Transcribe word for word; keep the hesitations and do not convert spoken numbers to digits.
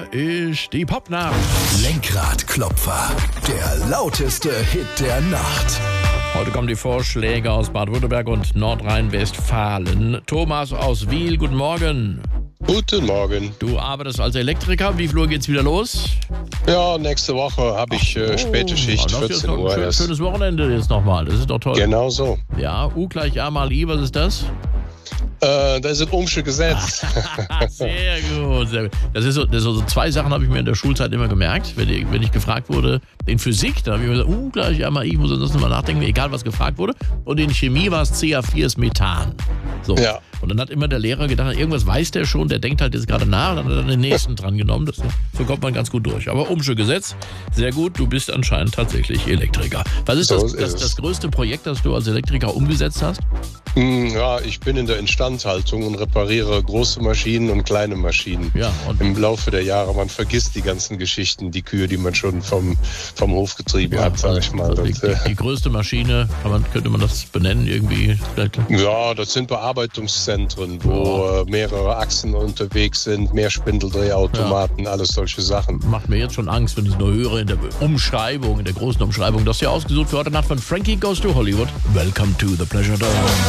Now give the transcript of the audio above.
Ist die Popnacht. Lenkradklopfer, der lauteste Hit der Nacht. Heute kommen die Vorschläge aus Baden-Württemberg und Nordrhein-Westfalen. Thomas aus Wiel, guten Morgen. Guten Morgen. Du arbeitest als Elektriker. Wie viel Uhr geht's wieder los? Ja, nächste Woche habe ich äh, späte Schicht, das ist vierzehn doch ein Uhr schön, erst. schönes Wochenende jetzt nochmal. Das ist doch toll. Genau so. Ja, U gleich A mal I, was ist das? Äh, das ist ein Ohmsche Gesetz. Sehr gut, sehr gut. Das ist so, das ist so zwei Sachen habe ich mir in der Schulzeit immer gemerkt. Wenn ich, wenn ich gefragt wurde, in Physik, dann habe ich mir gesagt, U gleich A mal I, ich muss sonst nochmal nachdenken, egal was gefragt wurde. Und in Chemie war es C H vier ist Methan. So. Ja. Und dann hat immer der Lehrer gedacht, irgendwas weiß der schon, der denkt halt jetzt gerade nach, und dann hat er den nächsten dran genommen. Das, so kommt man ganz gut durch. Aber Ohmsche Gesetz, sehr gut, du bist anscheinend tatsächlich Elektriker. Was ist, So das, ist das, es. das größte Projekt, das du als Elektriker umgesetzt hast? Hm, ja, ich bin in der Instandhaltung und repariere große Maschinen und kleine Maschinen. Ja, und Im Laufe der Jahre, man vergisst die ganzen Geschichten, die Kühe, die man schon vom, vom Hof getrieben hat, sag ich mal. also die, Und, äh, die, die größte Maschine, kann man, könnte man das benennen irgendwie? Vielleicht? ja, das sind Bearbeitungszentren, wo äh, mehrere Achsen unterwegs sind, mehr Spindeldrehautomaten, alles solche Sachen. Macht mir jetzt schon Angst, wenn ich es nur höre in der Umschreibung, in der großen Umschreibung. Das ist ja ausgesucht für heute Nacht von Frankie Goes to Hollywood. Welcome to the Pleasure Dome.